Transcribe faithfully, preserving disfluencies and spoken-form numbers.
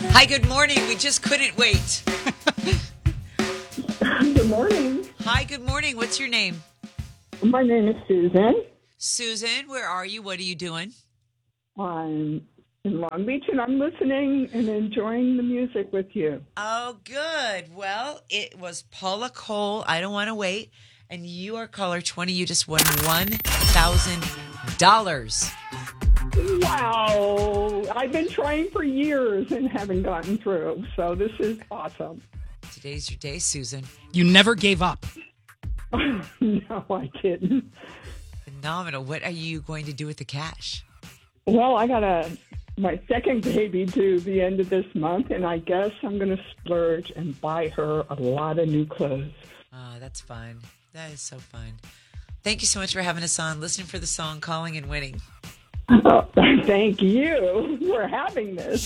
Hi, good morning. We just couldn't wait. Good morning. Hi, good morning. What's your name? My name is Susan. Susan, where are you? What are you doing? I'm in Long Beach, and I'm listening and enjoying the music with you. Oh, good. Well, it was Paula Cole. I don't want to wait. And you are caller twenty. You just won one thousand dollars. Wow. I've been trying for years and haven't gotten through, so this is awesome. Today's your day, Susan. You never gave up. No, I didn't. Phenomenal. What are you going to do with the cash? Well, I got a my second baby due the end of this month, and I guess I'm going to splurge and buy her a lot of new clothes. Oh, that's fun. That is so fun. Thank you so much for having us on, listening for the song, calling and winning. Oh, thank you for having this.